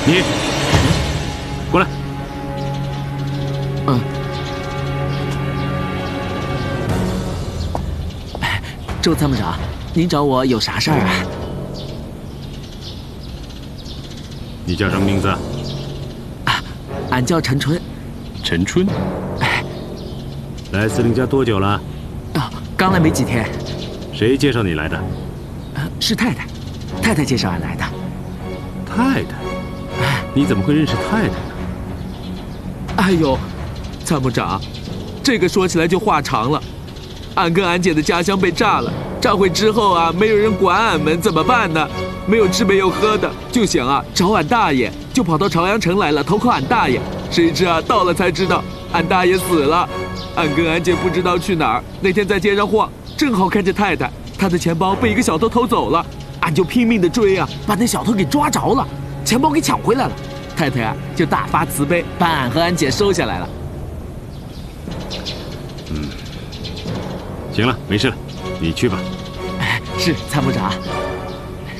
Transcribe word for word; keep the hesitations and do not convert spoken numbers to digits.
你过来。 嗯。周参谋长，您找我有啥事儿啊？ 你叫什么名字？ 啊，俺叫陈春。 陈春。 哎， 来司令家多久了？ 啊，刚来没几天。 谁介绍你来的？ 啊，是太太，太太介绍俺来的。 太太？哎，你怎么会认识太太呢？ 哎呦，参谋长，这个说起来就话长了。俺跟俺姐的家乡被炸了，炸毁之后啊，没有人管俺们，怎么办呢？没有吃没有喝的，就想啊找俺大爷，就跑到朝阳城来了，投靠俺大爷。谁知啊到了才知道，俺大爷死了，俺跟俺姐不知道去哪儿。那天在街上晃，正好看见太太，她的钱包被一个小偷偷走了，俺就拼命的追啊，把那小偷给抓着了，钱包给抢回来了。太太啊就大发慈悲，把俺和俺姐收下来了。 嗯。行了，没事了，你去吧。 哎，是参谋长。